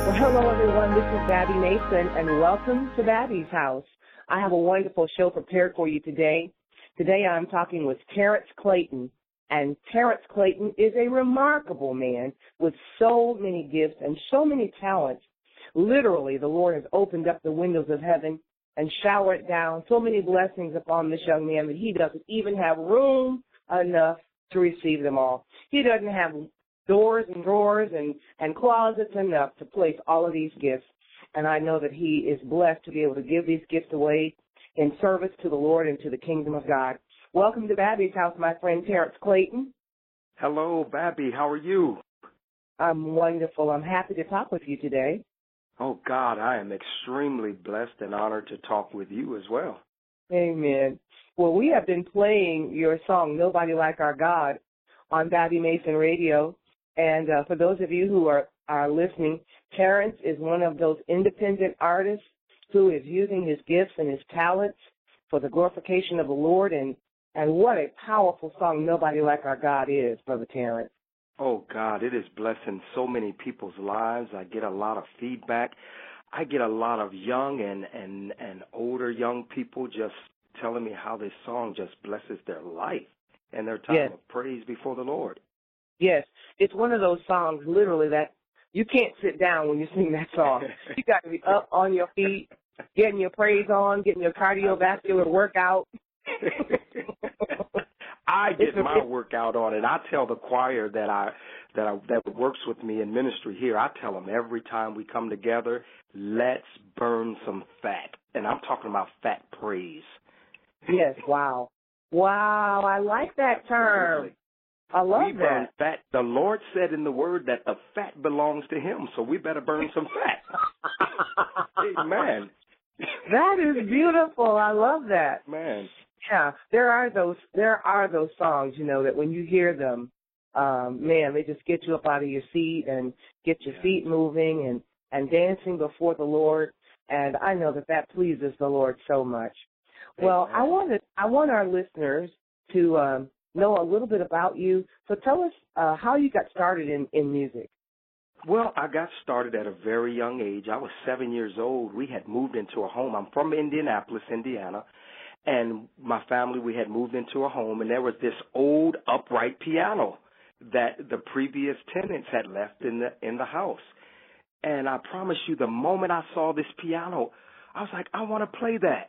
Well, hello, everyone. This is Babby Mason, and welcome to Babby's House. I have a wonderful show prepared for you today. Today I'm talking with Terrence Clayton, and Terrence Clayton is a remarkable man with so many gifts and so many talents. Literally, the Lord has opened up the windows of heaven and showered down so many blessings upon this young man that he doesn't even have room enough to receive them all. He doesn't have doors and drawers and closets enough to place all of these gifts. And I know that he is blessed to be able to give these gifts away in service to the Lord and to the kingdom of God. Welcome to Babby's House, my friend Terrence Clayton. Hello, Babby. How are you? I'm wonderful. I'm happy to talk with you today. Oh, God, I am extremely blessed and honored to talk with you as well. Amen. Well, we have been playing your song, Nobody Like Our God, on Babby Mason Radio. And for those of you who are listening, Terrence is one of those independent artists who is using his gifts and his talents for the glorification of the Lord. And what a powerful song Nobody Like Our God is, Brother Terrence. Oh, God, it is blessing so many people's lives. I get a lot of feedback. I get a lot of young and older young people just telling me how this song just blesses their life and their time of praise before the Lord. Yes, it's one of those songs, literally, that you can't sit down when you sing that song. You got to be up on your feet, getting your praise on, getting your cardiovascular workout. I get my workout on, and I tell the choir that works with me in ministry here, I tell them every time we come together, let's burn some fat. And I'm talking about fat praise. Yes, wow. Wow, I like that term. I love we burn fat. The Lord said in the Word that the fat belongs to Him, so we better burn some fat. Amen. That is beautiful. I love that. Man. Yeah, there are those songs, you know, that when you hear them, man, they just get you up out of your seat and get your feet moving and dancing before the Lord. And I know that pleases the Lord so much. Well, I want our listeners to know a little bit about you. So tell us how you got started in music. Well, I got started at a very young age. I was 7 years old. We had moved into a home. I'm from Indianapolis, Indiana. And my family, we had moved into a home, and there was this old upright piano that the previous tenants had left in the house. And I promise you, the moment I saw this piano, I was like, I want to play that.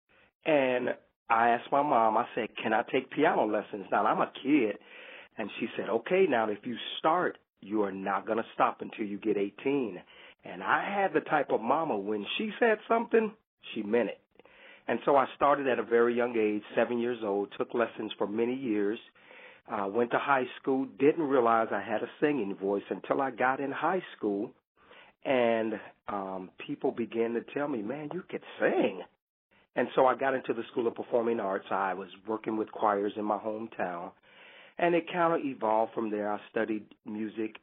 And I asked my mom, I said, can I take piano lessons? Now, I'm a kid. And she said, okay, now, if you start, you are not going to stop until you get 18. And I had the type of mama, when she said something, she meant it. And so I started at a very young age, 7 years old, took lessons for many years, went to high school, didn't realize I had a singing voice until I got in high school, and people began to tell me, man, you could sing. And so I got into the School of Performing Arts. I was working with choirs in my hometown, and it kind of evolved from there. I studied music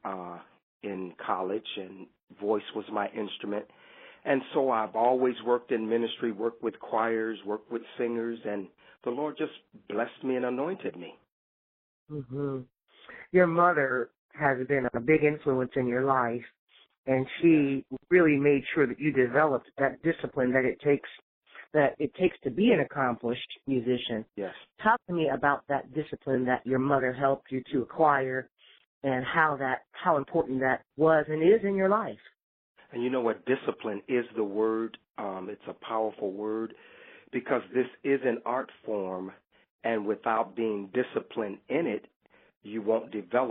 in college, and voice was my instrument. And so I've always worked in ministry, worked with choirs, worked with singers, and the Lord just blessed me and anointed me. Mm-hmm. Your mother has been a big influence in your life, and she really made sure that you developed that discipline that it takes to be an accomplished musician. Yes. Talk to me about that discipline that your mother helped you to acquire and how important that was and is in your life. And you know what? Discipline is the word. It's a powerful word because this is an art form, and without being disciplined in it, you won't develop